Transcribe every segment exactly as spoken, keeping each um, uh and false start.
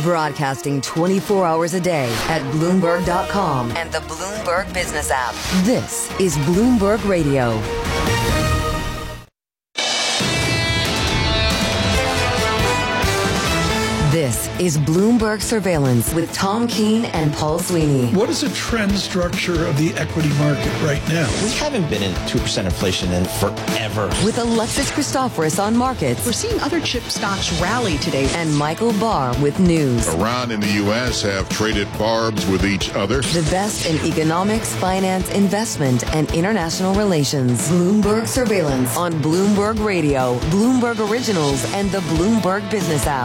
Broadcasting twenty-four hours a day at Bloomberg dot com and the Bloomberg Business app. This is Bloomberg Radio. This is Bloomberg Surveillance with Tom Keene and Paul Sweeney. What is the trend structure of the equity market right now? We haven't been in two percent inflation in forever. With Alexis Christoforous on markets. We're seeing other chip stocks rally today. And Michael Barr with news. Iran and the U S have traded barbs with each other. The best in economics, finance, investment, and international relations. Bloomberg Surveillance on Bloomberg Radio, Bloomberg Originals, and the Bloomberg Business app.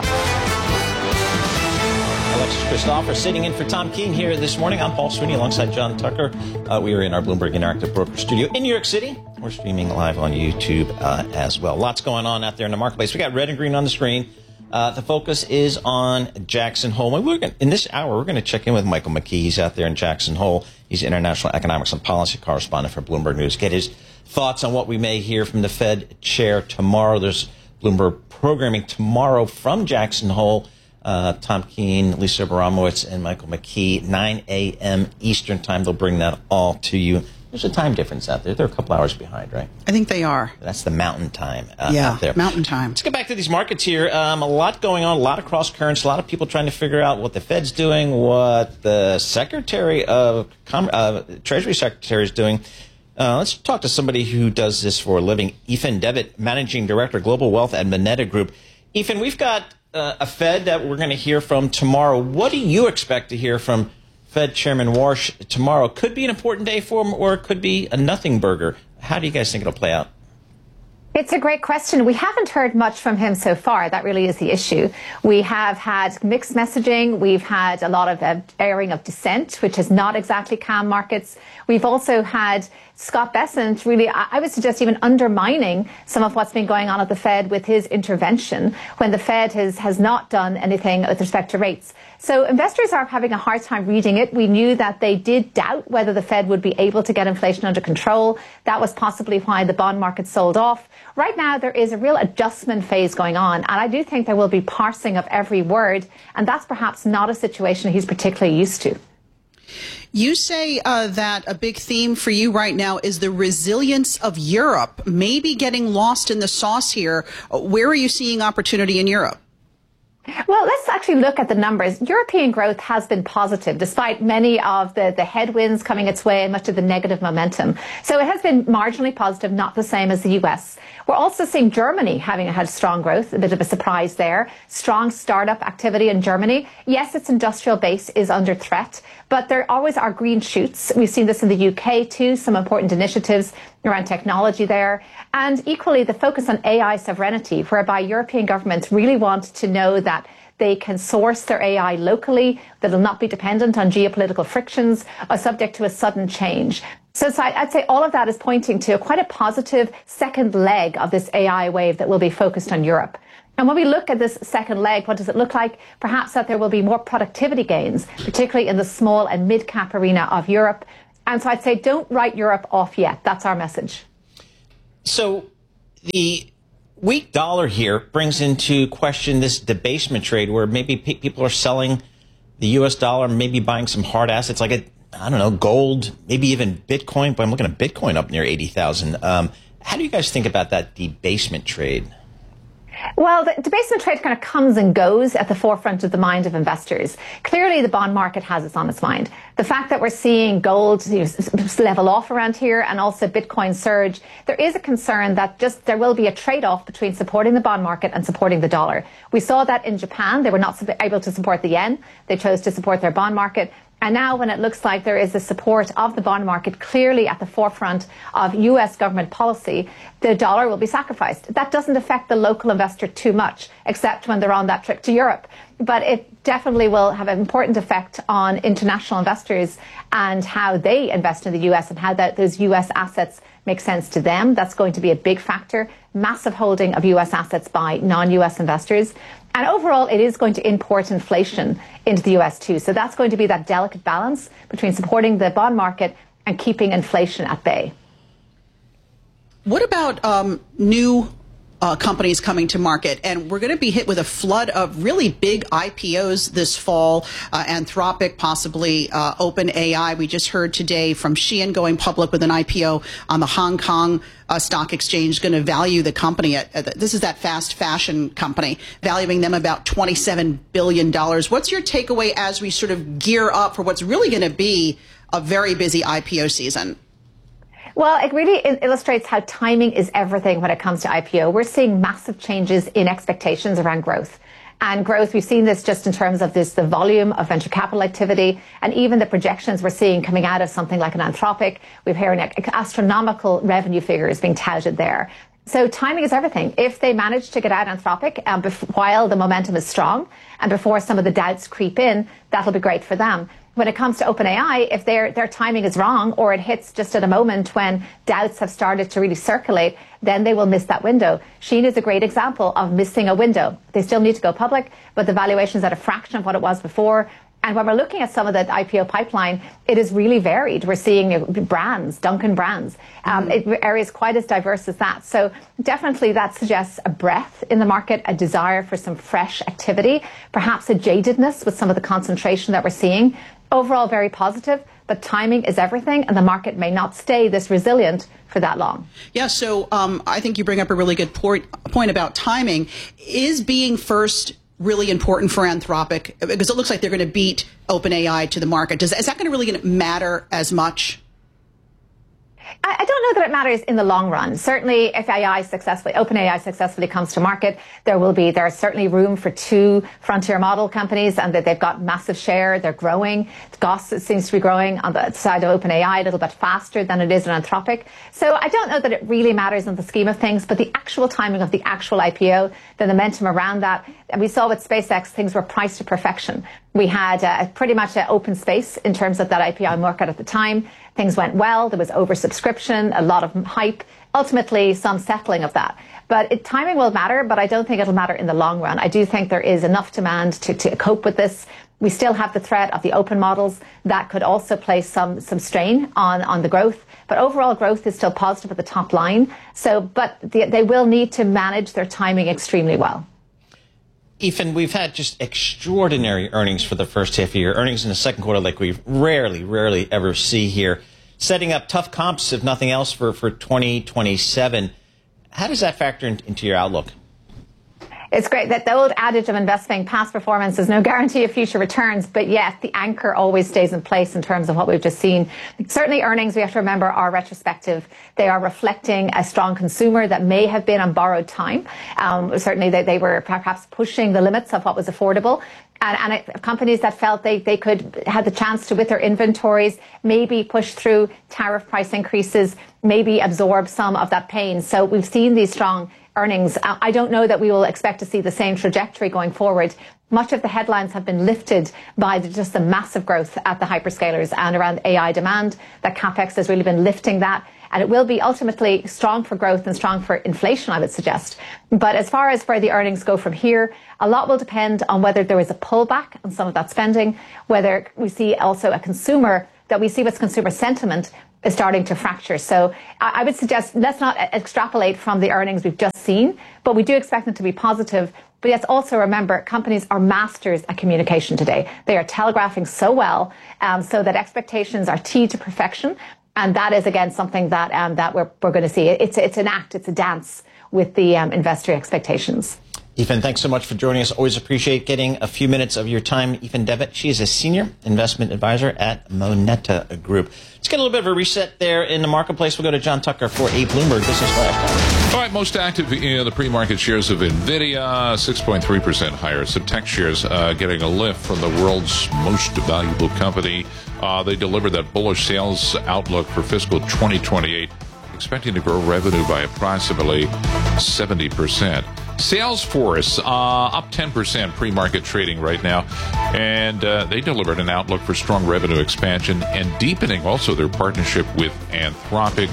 Alexis Christoforous sitting in for Tom Keene here this morning. I'm Paul Sweeney alongside John Tucker. Uh, we are in our Bloomberg Interactive Broker studio in New York City. We're streaming live on YouTube uh, as well. Lots going on out there in the marketplace. We got red and green on the screen. Uh, the focus is on Jackson Hole. We're gonna, in this hour, we're going to check in with Michael McKee. He's out there in Jackson Hole. He's international economics and policy correspondent for Bloomberg News. Get his thoughts on what we may hear from the Fed chair tomorrow. There's Bloomberg programming tomorrow from Jackson Hole. Uh, Tom Keene, Lisa Abramowitz, and Michael McKee, nine a.m. Eastern time. They'll bring that all to you. There's a time difference out there. They're a couple hours behind, right? I think they are. That's the mountain time uh, yeah, out there. Mountain time. Let's get back to these markets here. Um, a lot going on, a lot of cross currents, a lot of people trying to figure out what the Fed's doing, what the Secretary of Com- uh, Treasury Secretary is doing. Uh, let's talk to somebody who does this for a living. Ethan Devitt, Managing Director, Global Wealth at Moneta Group. Ethan, we've got Uh, a Fed that we're going to hear from tomorrow. What do you expect to hear from Fed Chairman Warsh tomorrow? Could be an important day for him, or it could be a nothing burger. How do you guys think it'll play out? It's a great question. We haven't heard much from him so far. That really is the issue. We have had mixed messaging. We've had a lot of uh, airing of dissent, which has not exactly calmed markets. We've also had Scott Bessent really, I would suggest, even undermining some of what's been going on at the Fed with his intervention when the Fed has, has not done anything with respect to rates. So investors are having a hard time reading it. We knew that they did doubt whether the Fed would be able to get inflation under control. That was possibly why the bond market sold off. Right now, there is a real adjustment phase going on, and I do think there will be parsing of every word, and that's perhaps not a situation he's particularly used to. You say uh, that a big theme for you right now is the resilience of Europe, maybe getting lost in the sauce here. Where are you seeing opportunity in Europe? Well, let's actually look at the numbers. European growth has been positive, despite many of the, the headwinds coming its way and much of the negative momentum. So it has been marginally positive, not the same as the U S. We're also seeing Germany having had strong growth, a bit of a surprise there. Strong startup activity in Germany. Yes, its industrial base is under threat, but there always are green shoots. We've seen this in the U K too, some important initiatives around technology there. And equally, the focus on A I sovereignty, whereby European governments really want to know that they can source their A I locally, that will not be dependent on geopolitical frictions or subject to a sudden change. So, so I'd say all of that is pointing to quite a positive second leg of this A I wave that will be focused on Europe. And when we look at this second leg, what does it look like? Perhaps that there will be more productivity gains, particularly in the small and mid-cap arena of Europe. And so I'd say don't write Europe off yet. That's our message. So the weak dollar here brings into question this debasement trade where maybe pe- people are selling the U S dollar, maybe buying some hard assets like, a, I don't know, gold, maybe even Bitcoin. But I'm looking at Bitcoin up near eighty thousand. Um, how do you guys think about that debasement trade? Well, the debasement trade kind of comes and goes at the forefront of the mind of investors. Clearly, the bond market has it on its mind. The fact that we're seeing gold you know, level off around here and also Bitcoin surge, there is a concern that just there will be a trade-off between supporting the bond market and supporting the dollar. We saw that in Japan. They were not able to support the yen. They chose to support their bond market. And now when it looks like there is a support of the bond market clearly at the forefront of U S government policy, the dollar will be sacrificed. That doesn't affect the local investor too much, except when they're on that trip to Europe. But it definitely will have an important effect on international investors and how they invest in the U S and how that those U S assets make sense to them. That's going to be a big factor. Massive holding of U S assets by non-U S investors. And overall, it is going to import inflation into the U S too. So that's going to be that delicate balance between supporting the bond market and keeping inflation at bay. What about um, new Uh, companies coming to market, and we're going to be hit with a flood of really big I P Os this fall. Uh, Anthropic, possibly uh, OpenAI. We just heard today from Shein going public with an I P O on the Hong Kong uh, Stock Exchange, going to value the company at, at this is that fast fashion company, valuing them about twenty-seven billion dollars. What's your takeaway as we sort of gear up for what's really going to be a very busy I P O season? Well, it really illustrates how timing is everything when it comes to I P O. We're seeing massive changes in expectations around growth. And growth, we've seen this just in terms of this, the volume of venture capital activity, and even the projections we're seeing coming out of something like an Anthropic. We're hearing astronomical revenue figures being touted there. So timing is everything. If they manage to get out Anthropic um, bef- while the momentum is strong and before some of the doubts creep in, that'll be great for them. When it comes to OpenAI, if their their timing is wrong or it hits just at a moment when doubts have started to really circulate, then they will miss that window. Shein is a great example of missing a window. They still need to go public, but the valuation's at a fraction of what it was before. And when we're looking at some of the I P O pipeline, it is really varied. We're seeing brands, Dunkin' brands, um, mm-hmm. it, areas quite as diverse as that. So definitely that suggests a breadth in the market, a desire for some fresh activity, perhaps a jadedness with some of the concentration that we're seeing. Overall, very positive, but timing is everything, and the market may not stay this resilient for that long. Yeah, so um, I think you bring up a really good point, point about timing. Is being first really important for Anthropic? Because it looks like they're going to beat OpenAI to the market. Does, is that going to really matter as much? I don't know that it matters in the long run. Certainly, if A I successfully, OpenAI successfully comes to market, there will be, there is certainly room for two frontier model companies, and that they've got massive share. They're growing. Goss seems to be growing on the side of OpenAI a little bit faster than it is in Anthropic. So I don't know that it really matters in the scheme of things, but the actual timing of the actual I P O, the momentum around that, and we saw with SpaceX, things were priced to perfection. We had uh, pretty much an open space in terms of that I P O market at the time. Things went well. There was oversubscription, a lot of hype, ultimately some settling of that. But it, timing will matter, but I don't think it'll matter in the long run. I do think there is enough demand to, to cope with this. We still have the threat of the open models. That could also place some, some strain on, on the growth. But overall growth is still positive at the top line. So, but the, they will need to manage their timing extremely well. Ethan, we've had just extraordinary earnings for the first half of the year. Earnings in the second quarter like we rarely, rarely ever see here. Setting up tough comps, if nothing else, for, for twenty twenty-seven. How does that factor in, into your outlook? It's great that the old adage of investing, past performance is no guarantee of future returns, but yet the anchor always stays in place in terms of what we've just seen. Certainly earnings, we have to remember, are retrospective. They are reflecting a strong consumer that may have been on borrowed time. Um, certainly they, they were perhaps pushing the limits of what was affordable. And, and it, companies that felt they, they could had the chance to, with their inventories, maybe push through tariff price increases, maybe absorb some of that pain. So we've seen these strong earnings. I don't know that we will expect to see the same trajectory going forward. Much of the headlines have been lifted by the, just the massive growth at the hyperscalers and around A I demand. That CapEx has really been lifting that. And it will be ultimately strong for growth and strong for inflation, I would suggest. But as far as where the earnings go from here, a lot will depend on whether there is a pullback on some of that spending, whether we see also a consumer, that we see what's consumer sentiment is starting to fracture. So I would suggest let's not extrapolate from the earnings we've just seen, but we do expect them to be positive. But let's also remember, companies are masters at communication today. They are telegraphing so well, um, so that expectations are teed to perfection. And that is, again, something that um, that we're, we're going to see. It's, it's an act, it's a dance with the um, investor expectations. Ethan, thanks so much for joining us. Always appreciate getting a few minutes of your time. Ethan Devitt, she is a senior investment advisor at Moneta Group. Let's get a little bit of a reset there in the marketplace. We'll go to John Tucker for a Bloomberg Business Flash. All right, most active in the pre-market shares of NVIDIA, six point three percent higher. Some tech shares uh, getting a lift from the world's most valuable company. Uh, they delivered that bullish sales outlook for fiscal twenty twenty-eight, expecting to grow revenue by approximately seventy percent. Salesforce uh, up ten percent pre-market trading right now, and uh, they delivered an outlook for strong revenue expansion and deepening also their partnership with Anthropic.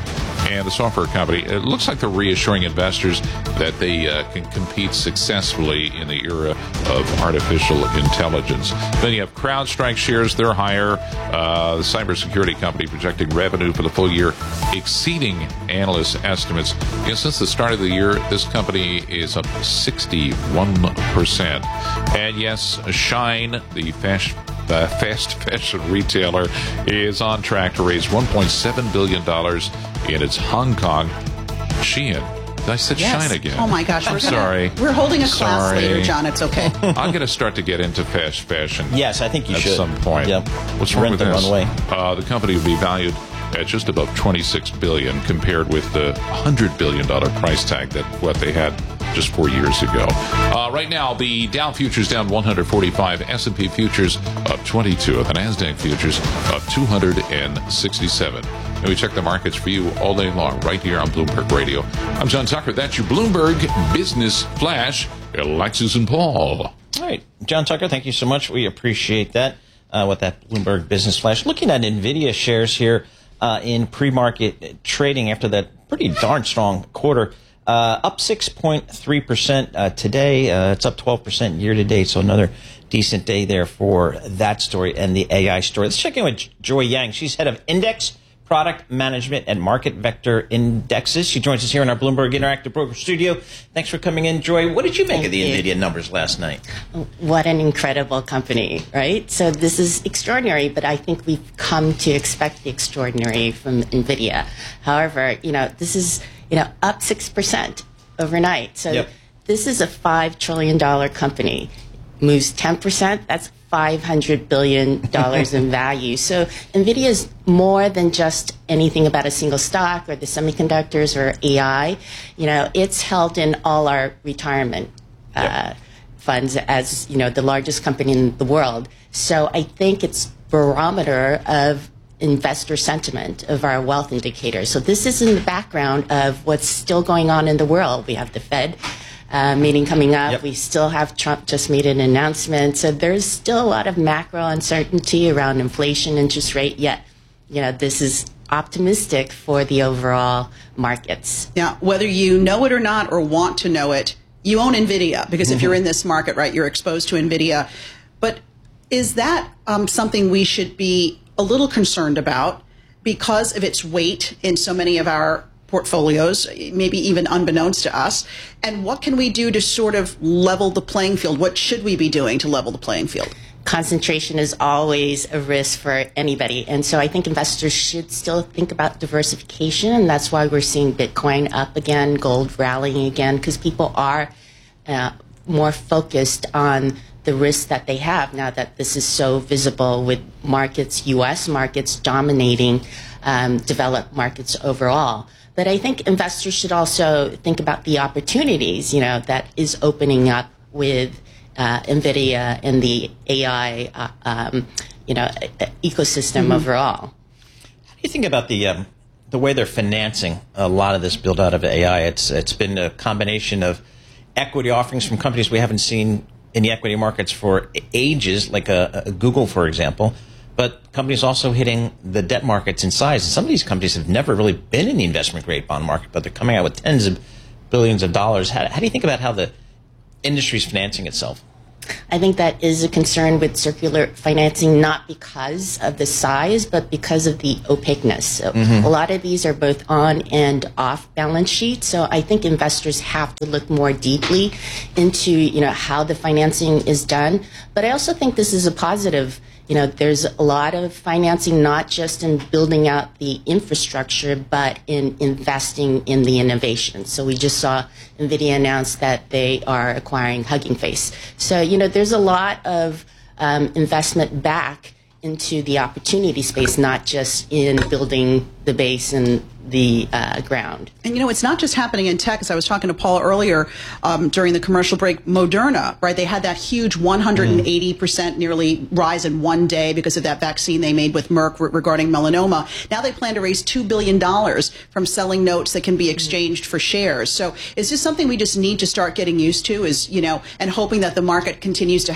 and the software company. It looks like they're reassuring investors that they uh, can compete successfully in the era of artificial intelligence. Then you have CrowdStrike shares. They're higher. Uh, the cybersecurity company projecting revenue for the full year exceeding analysts' estimates. You know, since the start of the year, this company is up sixty-one percent. And yes, Shine, the fast, uh, fast fashion retailer, is on track to raise one point seven billion dollars in its Hong Kong Shein. I said yes. Shine again. Oh my gosh, we're I'm gonna, sorry. We're holding a class sorry. later, John. It's okay. I'm going to start to get into fast fashion. Yes, I think you at should. At some point. Yep. What's wrong Rent with the this? runway. Uh, the company would be valued at just above twenty-six billion dollars compared with the one hundred billion dollars price tag that what they had just four years ago. Uh, right now, the Dow futures down one hundred forty-five, S and P futures up twenty-two, and the NASDAQ futures up two hundred sixty-seven. And we check the markets for you all day long right here on Bloomberg Radio. I'm John Tucker. That's your Bloomberg Business Flash. Alexis and Paul. All right. John Tucker, thank you so much. We appreciate that uh, with that Bloomberg Business Flash. Looking at NVIDIA shares here uh, in pre-market trading after that pretty darn strong quarter. Uh, up six point three percent uh, today. Uh, it's up twelve percent year to date. So another decent day there for that story and the A I story. Let's check in with Joy Yang. She's head of Index Product Management at Market Vector Indexes. She joins us here in our Bloomberg Interactive Broker Studio. Thanks for coming in, Joy. What did you make Thank of the you. NVIDIA numbers last night? What an incredible company, right? So this is extraordinary, but I think we've come to expect the extraordinary from NVIDIA. However, you know, this is, you know, up six percent overnight. So Yep. this is a five trillion dollars company. Moves ten percent, that's five hundred billion dollars in value. So NVIDIA is more than just anything about a single stock or the semiconductors or A I. You know, it's held in all our retirement uh, funds as, you know, the largest company in the world. So I think it's barometer of investor sentiment of our wealth indicators. So this is in the background of what's still going on in the world. We have the Fed Uh, meeting coming up. Yep. We still have Trump just made an announcement. So there's still a lot of macro uncertainty around inflation, interest rate, yet, you know, this is optimistic for the overall markets. Now, whether you know it or not or want to know it, you own NVIDIA because if you're in this market, right, you're exposed to NVIDIA. But is that um, something we should be a little concerned about because of its weight in so many of our portfolios, maybe even unbeknownst to us? And what can we do to sort of level the playing field? What should we be doing to level the playing field? Concentration is always a risk for anybody. And so I think investors should still think about diversification. And that's why we're seeing Bitcoin up again, gold rallying again, because people are uh, more focused on the risks that they have now that this is so visible with markets, U S markets dominating um, developed markets overall. But I think investors should also think about the opportunities, you know, that is opening up with uh, NVIDIA and the A I, uh, um, you know, ecosystem mm-hmm. overall. How do you think about the um, the way they're financing a lot of this build out of A I? It's it's been a combination of equity offerings from companies we haven't seen in the equity markets for ages, like a, a Google, for example. But companies also hitting the debt markets in size. And some of these companies have never really been in the investment-grade bond market, but they're coming out with tens of billions of dollars. How, how do you think about how the industry is financing itself? I think that is a concern with circular financing, not because of the size, but because of the opaqueness. So mm-hmm. a lot of these are both on and off balance sheet. So I think investors have to look more deeply into, you know, how the financing is done. But I also think this is a positive. You know, there's a lot of financing, not just in building out the infrastructure, but in investing in the innovation. So we just saw NVIDIA announce that they are acquiring Hugging Face. So, you know, there's a lot of um, investment back into the opportunity space, not just in building the base and the uh, ground. And, you know, it's not just happening in tech. As I was talking to Paul earlier um, during the commercial break, Moderna, right, they had that huge one hundred eighty percent nearly rise in one day because of that vaccine they made with Merck re- regarding melanoma. Now they plan to raise two billion dollars from selling notes that can be exchanged for shares. So is this something we just need to start getting used to is, you know, and hoping that the market continues to have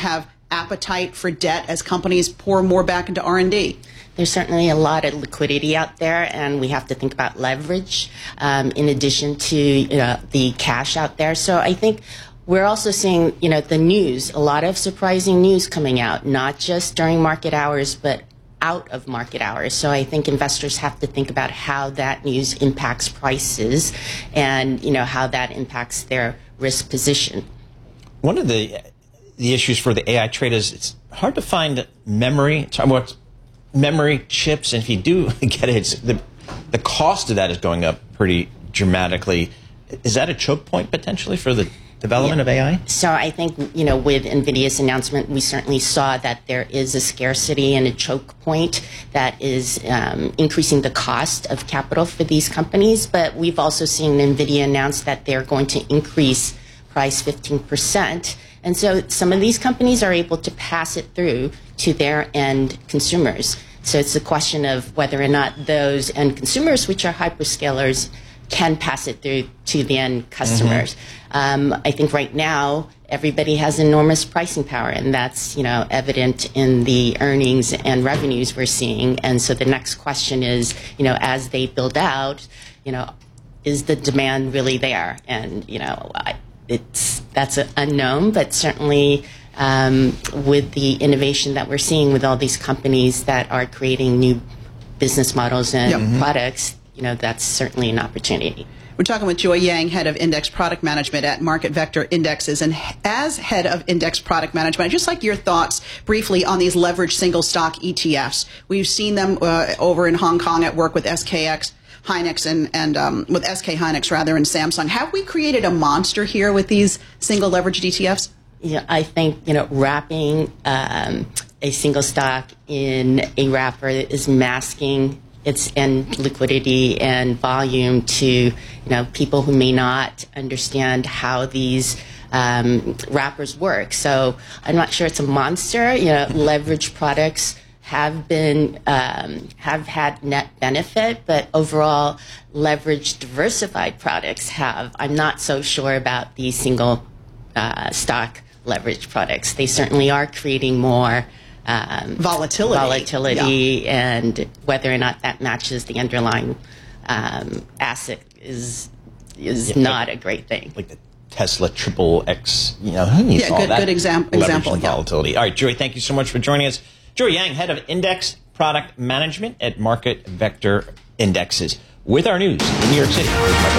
appetite for debt as companies pour more back into R and D? There's certainly a lot of liquidity out there, and we have to think about leverage um, in addition to you know, the cash out there. So I think we're also seeing, you know, the news, a lot of surprising news coming out, not just during market hours, but out of market hours. So I think investors have to think about how that news impacts prices and, you know, how that impacts their risk position. One of the the issues for the A I trade is it's hard to find memory. What memory chips, and if you do get it, it's the the cost of that is going up pretty dramatically. Is that a choke point potentially for the development yeah. of A I? So I think, you know, with NVIDIA's announcement, we certainly saw that there is a scarcity and a choke point that is um, increasing the cost of capital for these companies. But we've also seen NVIDIA announce that they're going to increase price fifteen percent. And so some of these companies are able to pass it through to their end consumers. So it's a question of whether or not those end consumers, which are hyperscalers, can pass it through to the end customers. Mm-hmm. um, I think right now everybody has enormous pricing power, and that's you know evident in the earnings and revenues we're seeing. And so the next question is, you know, as they build out, you know, is the demand really there? And you know, I, it's that's an unknown, but certainly. Um, with the innovation that we're seeing with all these companies that are creating new business models and yep. mm-hmm. products, you know, that's certainly an opportunity. We're talking with Joy Yang, head of Index Product Management at Market Vector Indexes. And as head of Index Product Management, I'd just like your thoughts briefly on these leveraged single stock E T Fs. We've seen them uh, over in Hong Kong at work with S K X. Hynix and, and um, with S K Hynix rather and Samsung. Have we created a monster here with these single leveraged E T Fs? Yeah, I think, you know, wrapping um, a single stock in a wrapper is masking its end liquidity and volume to, you know, people who may not understand how these um, wrappers work. So I'm not sure it's a monster. You know, leveraged products have been um, have had net benefit, but overall leveraged diversified products have. I'm not so sure about the single uh, stock leveraged products. They certainly are creating more um, volatility, volatility, yeah. and whether or not that matches the underlying um, asset is is yeah, not like, a great thing. Like the Tesla triple X, you know, who needs yeah, all good, that good exam- example. And volatility. Yeah. All right, Joy, thank you so much for joining us. Joy Yang, head of Index Product Management at Market Vector Indexes, with our news in New York City.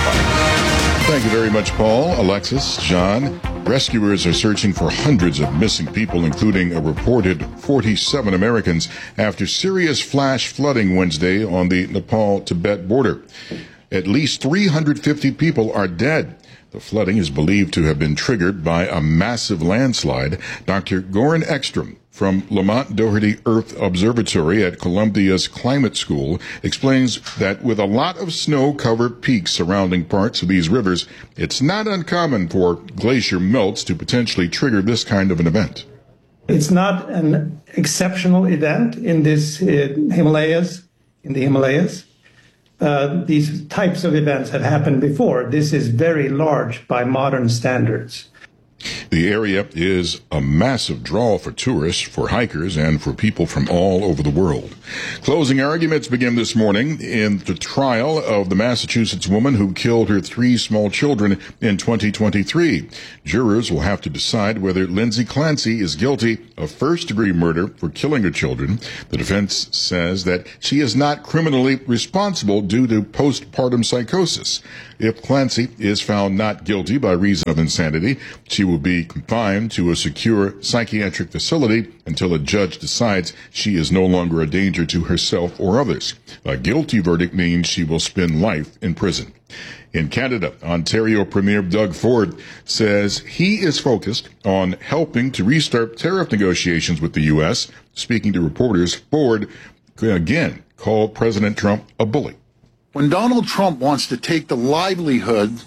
Thank you very much, Paul, Alexis, John. Rescuers are searching for hundreds of missing people, including a reported forty-seven Americans, after serious flash flooding Wednesday on the Nepal-Tibet border. At least three hundred fifty people are dead. The flooding is believed to have been triggered by a massive landslide. Doctor Goran Ekstrom from Lamont Doherty Earth Observatory at Columbia's Climate School explains that with a lot of snow-covered peaks surrounding parts of these rivers, it's not uncommon for glacier melts to potentially trigger this kind of an event. It's not an exceptional event in this uh, Himalayas, in the Himalayas. Uh, these types of events have happened before. This is very large by modern standards. The area is a massive draw for tourists, for hikers, and for people from all over the world. Closing arguments begin this morning in the trial of the Massachusetts woman who killed her three small children in twenty twenty-three. Jurors will have to decide whether Lindsay Clancy is guilty of first-degree murder for killing her children. The defense says that she is not criminally responsible due to postpartum psychosis. If Clancy is found not guilty by reason of insanity, she will be confined to a secure psychiatric facility until a judge decides she is no longer a danger to herself or others. A guilty verdict means she will spend life in prison. In Canada, Ontario Premier Doug Ford says he is focused on helping to restart tariff negotiations with the U S. Speaking to reporters, Ford again called President Trump a bully. When Donald Trump wants to take the livelihood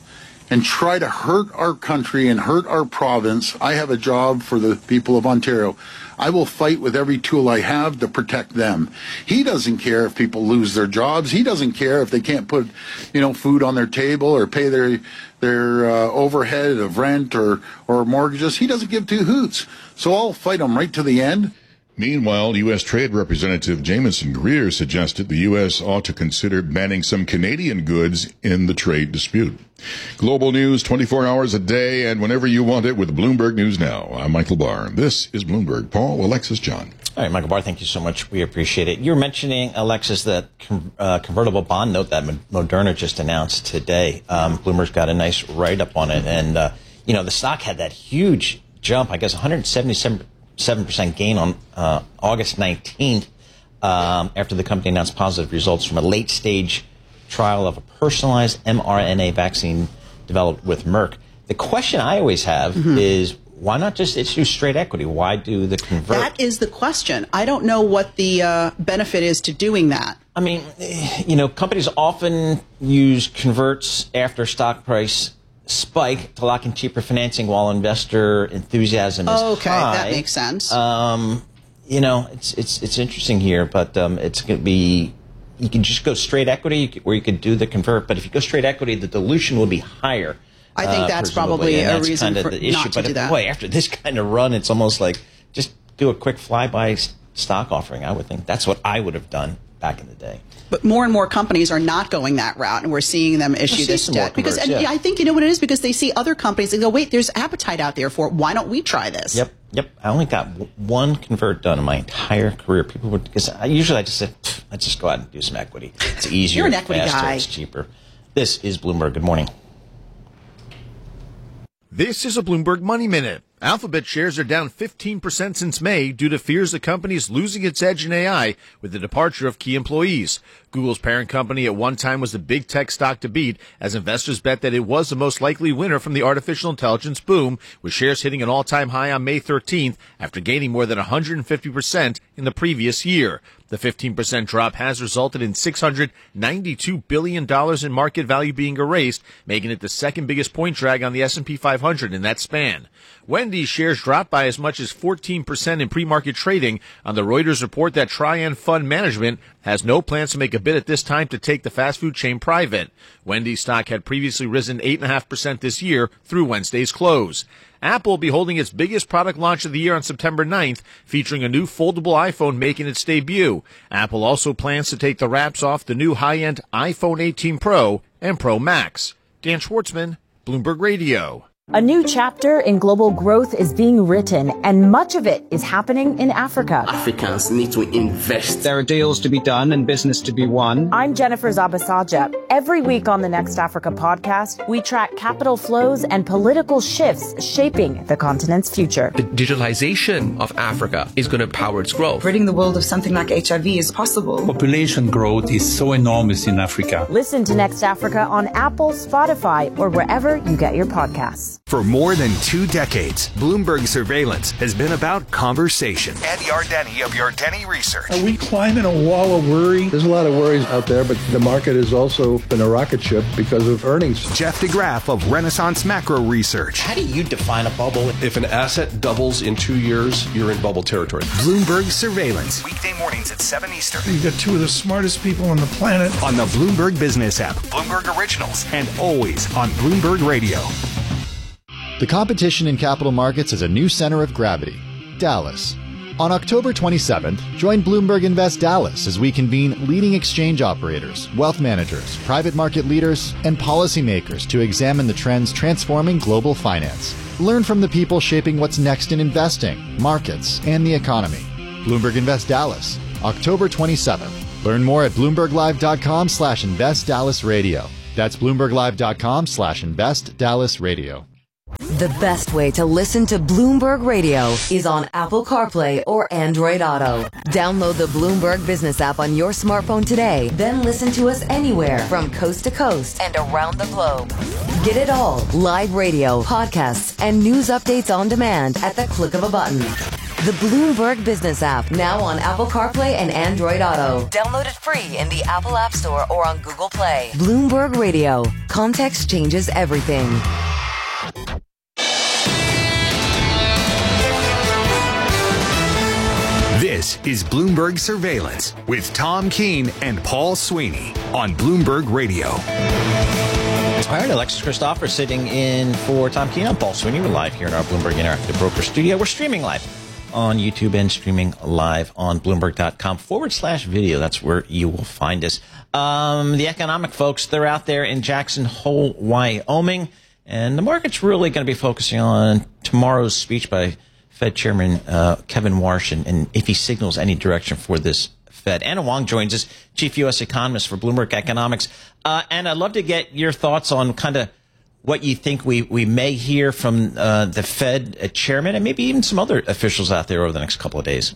and try to hurt our country and hurt our province, I have a job for the people of Ontario. I will fight with every tool I have to protect them. He doesn't care if people lose their jobs. He doesn't care if they can't put, you know, food on their table or pay their their uh, overhead of rent or, or mortgages. He doesn't give two hoots. So I'll fight him right to the end. Meanwhile, U S. Trade Representative Jamieson Greer suggested the U S ought to consider banning some Canadian goods in the trade dispute. Global news twenty-four hours a day and whenever you want it with Bloomberg News Now. I'm Michael Barr. This is Bloomberg. Paul, Alexis, John. All right, Michael Barr, thank you so much. We appreciate it. You're mentioning, Alexis, that uh, convertible bond note that Moderna just announced today. Um, Bloomberg's got a nice write-up on it. And, uh, you know, the stock had that huge jump, I guess one hundred seventy-seven percent gain on uh, August nineteenth um, after the company announced positive results from a late-stage trial of a personalized mRNA vaccine developed with Merck. The question I always have mm-hmm. is, why not just issue straight equity? Why do the convert? That is the question. I don't know what the uh, benefit is to doing that. I mean, you know, companies often use converts after stock price spike to lock in cheaper financing while investor enthusiasm is okay, high. That makes sense. Um, you know, it's it's it's interesting here, but um, it's going to be. You can just go straight equity, or you could do the convert. But if you go straight equity, the dilution will be higher. I think uh, that's probably a that's reason kind of for the issue. not to but do if, that. Boy, after this kind of run, it's almost like just do a quick flyby stock offering. I would think that's what I would have done back in the day. But more and more companies are not going that route, and we're seeing them issue this debt because, and yeah. I think you know what it is because they see other companies and go, wait, there's appetite out there for it. Why don't we try this? Yep, yep. I only got w- one convert done in my entire career. People would because I usually I just say, let's just go out and do some equity. It's easier, You're an equity faster, guy. It's cheaper. This is Bloomberg. Good morning. This is a Bloomberg Money Minute. Alphabet shares are down fifteen percent since May due to fears the company is losing its edge in A I with the departure of key employees. Google's parent company at one time was the big tech stock to beat as investors bet that it was the most likely winner from the artificial intelligence boom, with shares hitting an all-time high on May thirteenth after gaining more than one hundred fifty percent in the previous year. The fifteen percent drop has resulted in six hundred ninety-two billion dollars in market value being erased, making it the second biggest point drag on the S and P five hundred in that span. Wendy's shares dropped by as much as fourteen percent in pre-market trading on the Reuters report that Trian Fund Management has no plans to make a bid at this time to take the fast food chain private. Wendy's stock had previously risen eight point five percent this year through Wednesday's close. Apple will be holding its biggest product launch of the year on September ninth, featuring a new foldable iPhone making its debut. Apple also plans to take the wraps off the new high-end iPhone eighteen Pro and Pro Max. Dan Schwartzman, Bloomberg Radio. A new chapter in global growth is being written, and much of it is happening in Africa. Africans need to invest. There are deals to be done and business to be won. I'm Jennifer Zabasaja. Every week on the Next Africa podcast, we track capital flows and political shifts shaping the continent's future. The digitalization of Africa is going to power its growth. Ridding the world of something like H I V is possible. Population growth is so enormous in Africa. Listen to Next Africa on Apple, Spotify, or wherever you get your podcasts. For more than two decades, Bloomberg Surveillance has been about conversation. Ed Yardeni of Yardeni Research. Are we climbing a wall of worry? There's a lot of worries out there, but the market has also been a rocket ship because of earnings. Jeff DeGraff of Renaissance Macro Research. How do you define a bubble? If an asset doubles in two years, you're in bubble territory. Bloomberg Surveillance. Weekday mornings at seven Eastern. You've got two of the smartest people on the planet. On the Bloomberg Business app. Bloomberg Originals. And always on Bloomberg Radio. The competition in capital markets has a new center of gravity, Dallas. On October twenty-seventh, join Bloomberg Invest Dallas as we convene leading exchange operators, wealth managers, private market leaders, and policymakers to examine the trends transforming global finance. Learn from the people shaping what's next in investing, markets, and the economy. Bloomberg Invest Dallas, October twenty-seventh. Learn more at bloomberglive.com slash invest Dallas radio. That's bloomberglive.com slash invest Dallas radio. The best way to listen to Bloomberg Radio is on Apple CarPlay or Android Auto. Download the Bloomberg Business app on your smartphone today, then listen to us anywhere from coast to coast and around the globe. Get it all, live radio, podcasts, and news updates on demand at the click of a button. The Bloomberg Business app, now on Apple CarPlay and Android Auto. Download it free in the Apple App Store or on Google Play. Bloomberg Radio. Context changes everything. This is Bloomberg Surveillance with Tom Keene and Paul Sweeney on Bloomberg Radio. All right, Alexis Christopher sitting in for Tom Keene. I'm Paul Sweeney. We're live here in our Bloomberg Interactive Broker studio. We're streaming live on YouTube and streaming live on Bloomberg.com forward slash video. That's where you will find us. Um, the economic folks, they're out there in Jackson Hole, Wyoming. And the market's really going to be focusing on tomorrow's speech by Fed Chairman uh, Kevin Warsh and, and if he signals any direction for this Fed. Anna Wong joins us, Chief U S Economist for Bloomberg Economics. Uh, and I'd love to get your thoughts on kind of what you think we, we may hear from uh, the Fed uh, chairman and maybe even some other officials out there over the next couple of days.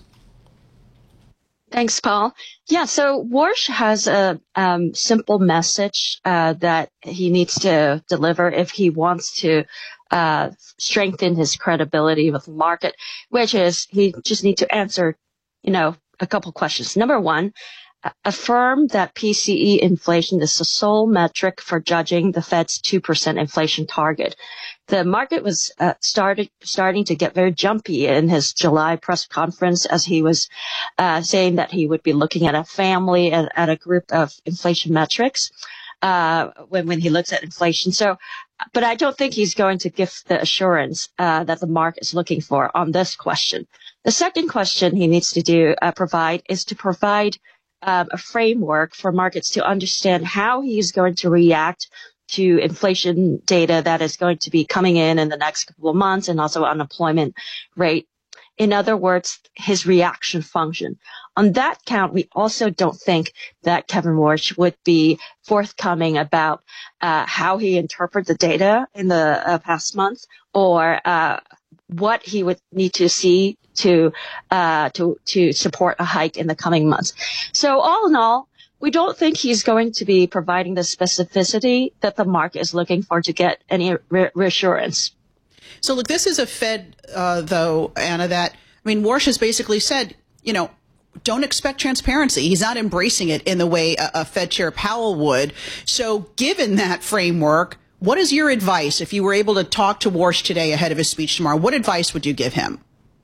Thanks, Paul. Yeah, so Warsh has a um, simple message uh, that he needs to deliver if he wants to uh, strengthen his credibility with the market, which is he just needs to answer, you know, a couple questions. Number one, affirm that P C E inflation is the sole metric for judging the Fed's two percent inflation target. The market was uh, started starting to get very jumpy in his July press conference as he was uh, saying that he would be looking at a family and at a group of inflation metrics uh, when when he looks at inflation. So, but I don't think he's going to give the assurance uh, that the market is looking for on this question. The second question he needs to do uh, provide is to provide Um, a framework for markets to understand how he is going to react to inflation data that is going to be coming in in the next couple of months and also unemployment rate. In other words, his reaction function. On that count, we also don't think that Kevin Warsh would be forthcoming about uh, how he interpreted the data in the uh, past month or uh, what he would need to see to uh to to support a hike in the coming months. So all in all, we don't think he's going to be providing the specificity that the market is looking for to get any re- reassurance. So look, this is a Fed, uh, though, Anna, that, I mean, Warsh has basically said, you know, don't expect transparency. He's not embracing it in the way a, a Fed Chair Powell would. So given that framework, what is your advice if you were able to talk to Warsh today ahead of his speech tomorrow? What advice would you give him?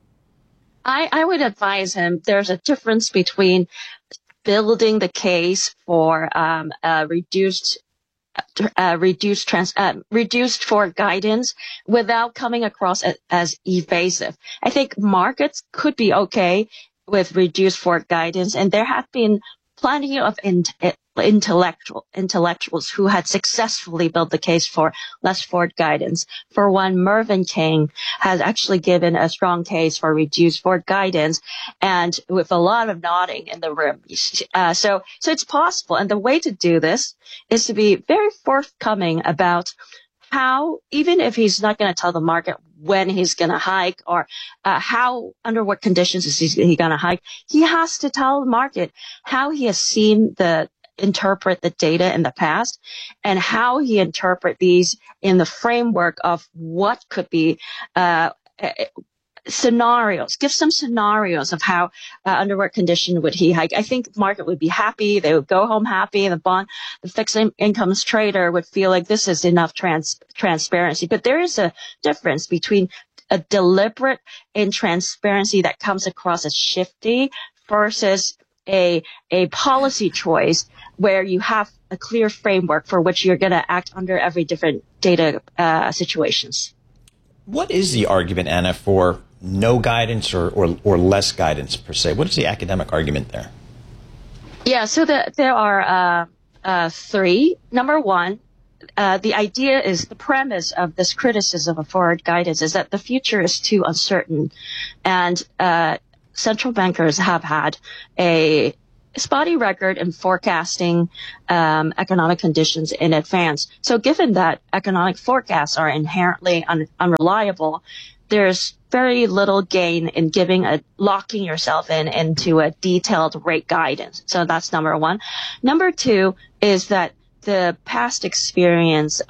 I, I would advise him there's a difference between building the case for um, uh, reduced uh, reduced trans uh, reduced for guidance without coming across as, as evasive. I think markets could be okay with reduced for guidance, and there have been plenty of in, intellectual intellectuals who had successfully built the case for less forward guidance. For one, Mervyn King has actually given a strong case for reduced forward guidance, and with a lot of nodding in the room. Uh, so, so it's possible. And the way to do this is to be very forthcoming about how, even if he's not going to tell the market when he's going to hike or uh, how, under what conditions is he going to hike, he has to tell the market how he has seen the interpret the data in the past and how he interpret these in the framework of what could be uh, scenarios. Give some scenarios of how, uh, under what condition would he hike. I think the market would be happy. They would go home happy. And the bond, the fixed in- incomes trader would feel like this is enough trans- transparency. But there is a difference between a deliberate intransparency that comes across as shifty versus a, a policy choice where you have a clear framework for which you're going to act under every different data uh, situations. What is the argument, Anna, for no guidance or, or, or less guidance per se? What is the academic argument there? Yeah, so the, there are uh, uh, three. Number one, uh, the idea is the premise of this criticism of forward guidance is that the future is too uncertain. And uh, central bankers have had a spotty record in forecasting um, economic conditions in advance. So given that economic forecasts are inherently un- unreliable, there's very little gain in giving a locking yourself in into a detailed rate guidance. So that's number one. Number two is that the past experience of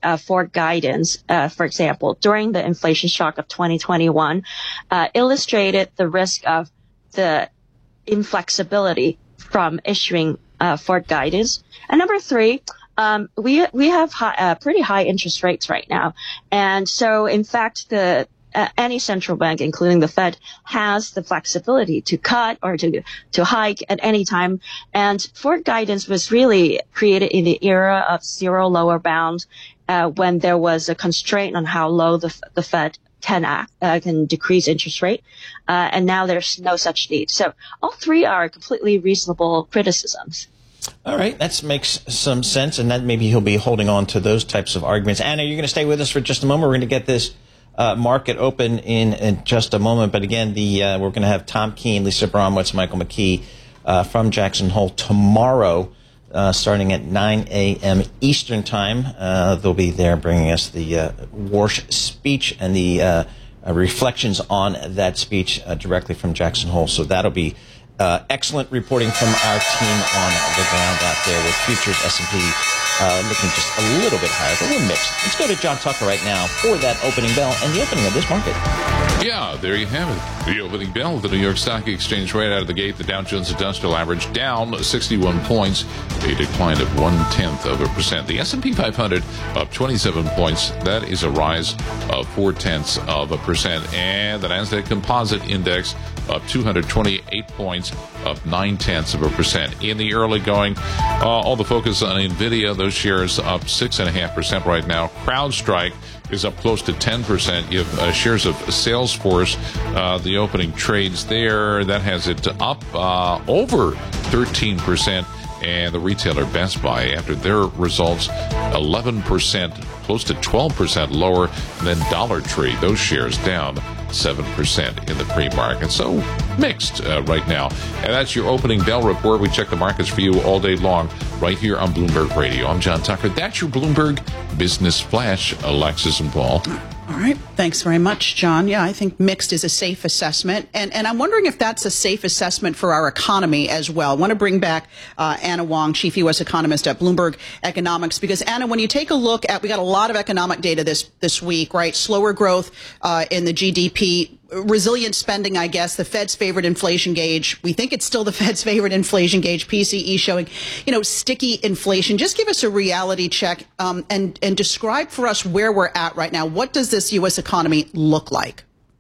uh, Ford guidance, uh, for example, during the inflation shock of twenty twenty-one, uh, illustrated the risk of the inflexibility from issuing uh, Ford guidance. And number three, um, we we have high, uh, pretty high interest rates right now, and so in fact the Uh, any central bank, including the Fed, has the flexibility to cut or to to hike at any time. And Ford guidance was really created in the era of zero lower bound, uh, when there was a constraint on how low the the Fed can act, uh, can decrease interest rate. Uh, and now there's no such need. So all three are completely reasonable criticisms. All right, that makes some sense, and that maybe he'll be holding on to those types of arguments. Anna, you're going to stay with us for just a moment. We're going to get this Uh, market open in, in just a moment. But again, the uh, we're going to have Tom Keene, Lisa Abramowitz, Michael McKee uh, from Jackson Hole tomorrow, uh, starting at nine a.m. Eastern Time. Uh, they'll be there bringing us the uh, Warsh speech and the uh, uh, reflections on that speech uh, directly from Jackson Hole. So that'll be uh, excellent reporting from our team on the ground out there with futures S and P Uh, looking just a little bit higher, but we're mixed. Let's go to John Tucker right now for that opening bell and the opening of this market. Yeah, there you have it. The opening bell of the New York Stock Exchange right out of the gate. The Dow Jones Industrial Average down sixty-one points, a decline of one-tenth of a percent. The S and P five hundred up twenty-seven points. That is a rise of four-tenths of a percent. And the Nasdaq Composite Index up two hundred twenty-eight points, up nine-tenths of a percent. In the early going, uh, all the focus on NVIDIA. Those shares up six point five percent right now. CrowdStrike is up close to ten percent. You have uh, shares of Salesforce, uh, the opening trades there, that has it up uh, over thirteen percent. And the retailer Best Buy, after their results, eleven percent, close to twelve percent lower than Dollar Tree. Those shares down seven percent in the pre-market. So mixed uh, right now. And that's your opening bell report. We check the markets for you all day long right here on Bloomberg Radio. I'm John Tucker. That's your Bloomberg Business Flash, Alexis and Paul. All right. Thanks very much, John. Yeah, I think mixed is a safe assessment. And, and I'm wondering if that's a safe assessment for our economy as well. I want to bring back uh, Anna Wong, Chief U S Economist at Bloomberg Economics, because, Anna, when you take a look at, we got a lot of economic data this, this week, right? Slower growth uh, in the G D P, resilient spending, I guess, the Fed's favorite inflation gauge. We think it's still the Fed's favorite inflation gauge, P C E, showing, you know, sticky inflation. Just give us a reality check um, and, and describe for us where we're at right now. What does this U S economy look like?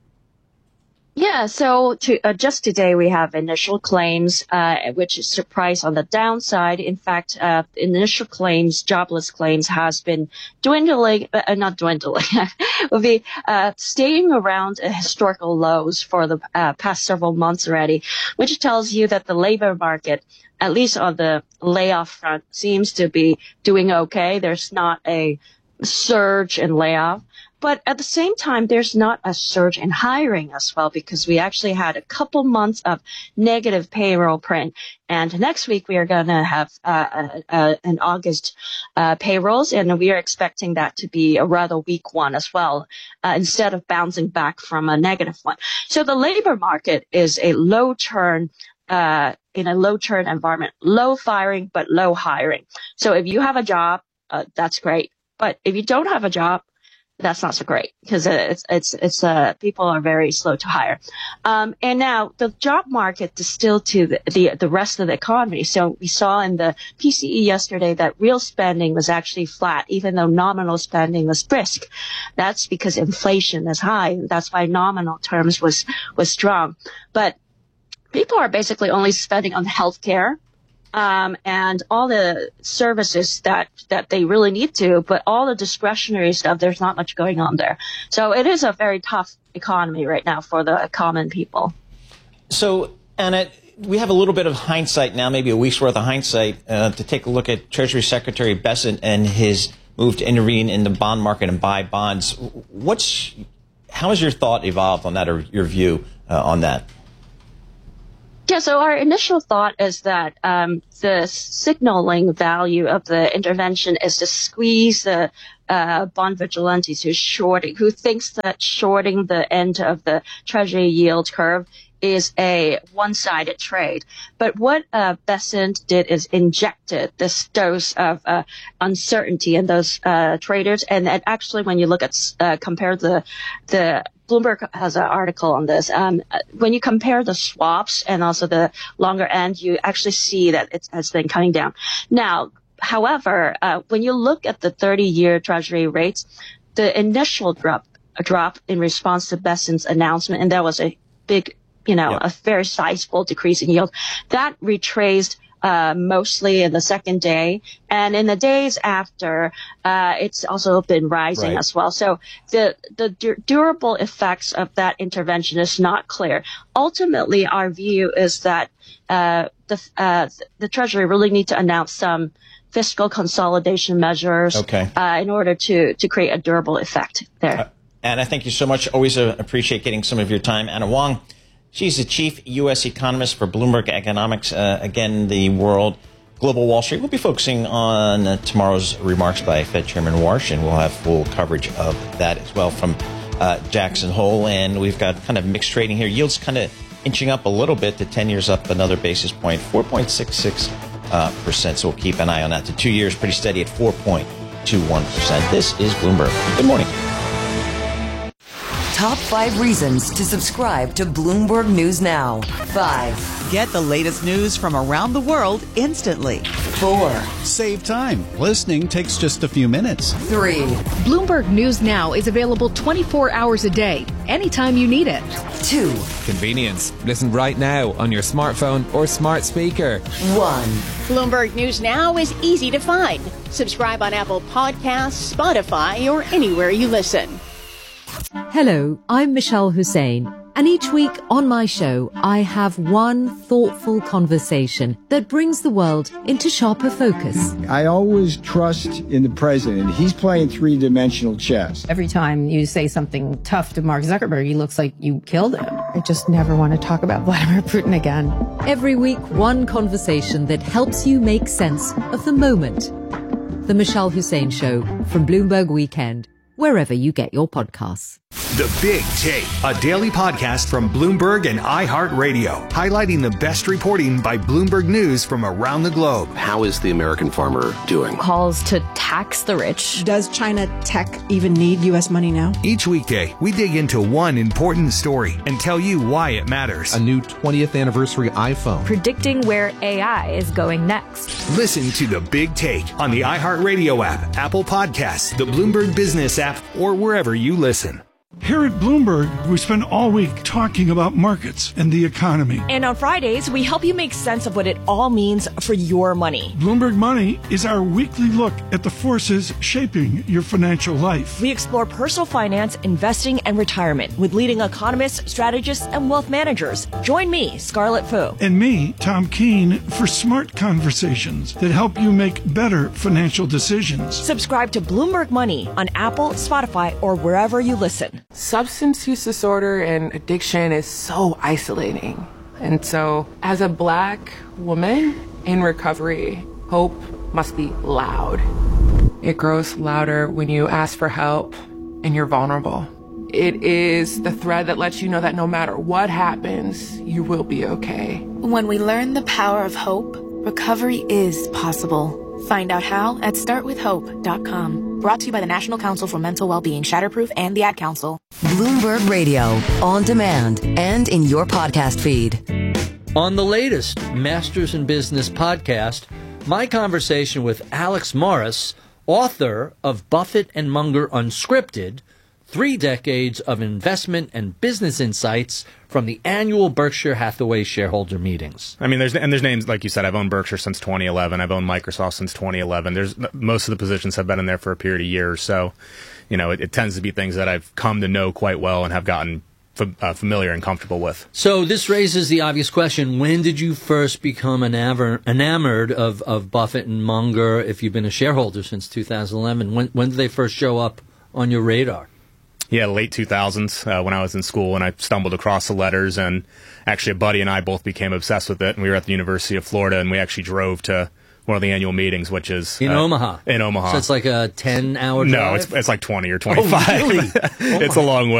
Yeah, so to, uh, just today we have initial claims, uh, which is surprise on the downside. In fact, uh, initial claims, jobless claims has been dwindling, uh, not dwindling, will be, uh, staying around historical lows for the uh, past several months already, which tells you that the labor market, at least on the layoff front, seems to be doing okay. There's not a surge in layoff. But at the same time, there's not a surge in hiring as well, because we actually had a couple months of negative payroll print. And next week, we are going to have uh, uh, uh, an August uh, payrolls, and we are expecting that to be a rather weak one as well, uh, instead of bouncing back from a negative one. So the labor market is a low churn, uh, in a low churn environment, low firing, but low hiring. So if you have a job, uh, that's great. But if you don't have a job, that's not so great, because it's, it's, it's, uh, people are very slow to hire. Um, and now the job market distilled to the, the, the rest of the economy. So we saw in the P C E yesterday that real spending was actually flat, even though nominal spending was brisk. That's because inflation is high. That's why nominal terms was, was strong. But people are basically only spending on healthcare, Um, and all the services that, that they really need to, but all the discretionary stuff, there's not much going on there. So it is a very tough economy right now for the common people. So, Anna, we have a little bit of hindsight now, maybe a week's worth of hindsight, uh, to take a look at Treasury Secretary Bessent and his move to intervene in the bond market and buy bonds. What's, how has your thought evolved on that, or your view uh, on that? Yeah, so our initial thought is that um, the signaling value of the intervention is to squeeze the uh, bond vigilantes who's shorting, who thinks that shorting the end of the Treasury yield curve is a one-sided trade. But what uh, Bessent did is injected this dose of uh, uncertainty in those uh, traders. And, and actually, when you look at uh, compare the the Bloomberg has an article on this. Um, when you compare the swaps and also the longer end, you actually see that it has been coming down. Now, however, uh, when you look at the thirty-year Treasury rates, the initial drop a drop in response to Bessent's announcement, and there was a big, you know, yep. a very sizable decrease in yield. That retraced uh, mostly in the second day, and in the days after, uh, it's also been rising right. as well. So the the du- durable effects of that intervention is not clear. Ultimately, our view is that uh, the uh, the Treasury really need to announce some fiscal consolidation measures okay. uh, in order to to create a durable effect there. Uh, Anna, thank you so much. Always uh, appreciate getting some of your time. Anna Wong, she's the chief U S economist for Bloomberg Economics. Uh, again, the world, global Wall Street. We'll be focusing on uh, tomorrow's remarks by Fed Chairman Warsh, and we'll have full coverage of that as well from uh, Jackson Hole. And we've got kind of mixed trading here. Yields kind of inching up a little bit. The ten years up another basis point, four point six six uh, percent. So we'll keep an eye on that. The two years pretty steady at four point two one percent. This is Bloomberg. Good morning. Top five reasons to subscribe to Bloomberg News Now. Five. Get the latest news from around the world instantly. Four. Save time. Listening takes just a few minutes. Three. Bloomberg News Now is available twenty-four hours a day, anytime you need it. Two. Convenience. Listen right now on your smartphone or smart speaker. One. Bloomberg News Now is easy to find. Subscribe on Apple Podcasts, Spotify, or anywhere you listen. Hello, I'm Michelle Hussein, and each week on my show, I have one thoughtful conversation that brings the world into sharper focus. I always trust in the president. He's playing three-dimensional chess. Every time you say something tough to Mark Zuckerberg, he looks like you killed him. I just never want to talk about Vladimir Putin again. Every week, one conversation that helps you make sense of the moment. The Michelle Hussein Show from Bloomberg Weekend, wherever you get your podcasts. The Big Take, a daily podcast from Bloomberg and iHeartRadio, highlighting the best reporting by Bloomberg News from around the globe. How is the American farmer doing? Calls to tax the rich. Does China tech even need U S money now? Each weekday, we dig into one important story and tell you why it matters. A new twentieth anniversary iPhone. Predicting where A I is going next. Listen to The Big Take on the iHeartRadio app, Apple Podcasts, the Bloomberg Business app, or wherever you listen. Here at Bloomberg, we spend all week talking about markets and the economy. And on Fridays, we help you make sense of what it all means for your money. Bloomberg Money is our weekly look at the forces shaping your financial life. We explore personal finance, investing, and retirement with leading economists, strategists, and wealth managers. Join me, Scarlett Fu. And me, Tom Keene, for smart conversations that help you make better financial decisions. Subscribe to Bloomberg Money on Apple, Spotify, or wherever you listen. Substance use disorder and addiction is so isolating. And so, as a Black woman in recovery, hope must be loud. It grows louder when you ask for help and you're vulnerable. It is the thread that lets you know that no matter what happens, you will be okay. When we learn the power of hope, recovery is possible. Find out how at start with hope dot com. Brought to you by the National Council for Mental Wellbeing, Shatterproof, and the Ad Council. Bloomberg Radio, on demand and in your podcast feed. On the latest Masters in Business podcast, my conversation with Alex Morris, author of Buffett and Munger Unscripted, Three Decades of Investment and Business Insights from the annual Berkshire Hathaway shareholder meetings. I mean, there's and there's names, like you said, I've owned Berkshire since twenty eleven. I've owned Microsoft since twenty eleven. There's most of the positions have been in there for a period of years. So, you know, it, it tends to be things that I've come to know quite well and have gotten f- uh, familiar and comfortable with. So this raises the obvious question. When did you first become enamored, enamored of, of Buffett and Munger, if you've been a shareholder since two thousand eleven? When, when did they first show up on your radar? Yeah, late two thousands uh, when I was in school, and I stumbled across the letters, and actually a buddy and I both became obsessed with it, and we were at the University of Florida, and we actually drove to one of the annual meetings, which is in uh, Omaha. In Omaha. So it's like a ten-hour drive? No, it's it's like twenty or twenty-five. Oh, really? It's oh a long way.